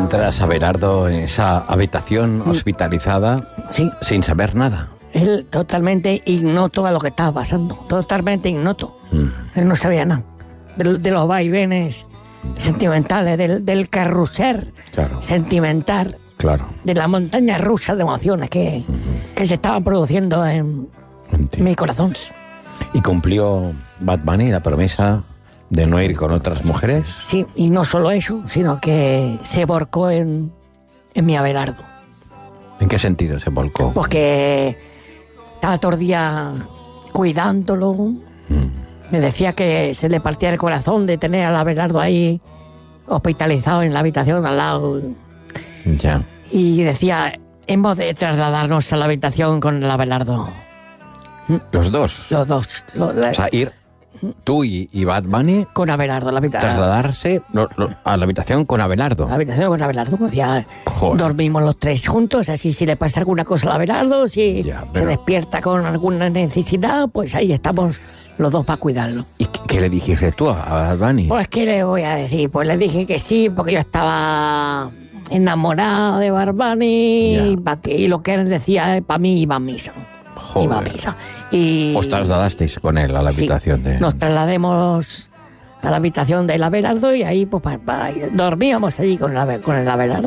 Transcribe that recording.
encuentras a Abelardo en esa habitación hospitalizada, Sí. sin saber nada. Él totalmente ignoto a lo que estaba pasando. Totalmente ignoto. Él no sabía nada. De los vaivenes sentimentales, del carrusel Claro. sentimental, Claro. de la montaña rusa de emociones que se estaban produciendo en mi corazón. ¿Y cumplió Bad Bunny la promesa de no ir con otras mujeres? Sí, y no solo eso, sino que se volcó en mi Abelardo. ¿En qué sentido se volcó? Porque estaba todo el día cuidándolo. Me decía que se le partía el corazón de tener al Abelardo ahí hospitalizado en la habitación al lado. Ya. Y decía, hemos de trasladarnos a la habitación con el Abelardo. Los dos. Los dos. O sea, ir tú y Bad Bunny, Con Abelardo, la habitación. trasladarse a la habitación con Abelardo. La habitación con Abelardo. Decía, Joder. dormimos los tres juntos, así si le pasa alguna cosa al Abelardo, si Ya, se pero- despierta con alguna necesidad, pues ahí estamos los dos para cuidarlo. ¿Y qué le dijiste tú a Bad Bunny? Pues, ¿qué le voy a decir? Pues le dije que sí, porque yo estaba enamorado de Barbani y lo que él decía, para mí iba a misa. Joder. Iba a misa. Y ¿Os trasladasteis con él a la sí, habitación de...? nos traslademos a la habitación del Abelardo y ahí pues dormíamos allí con el Abelardo.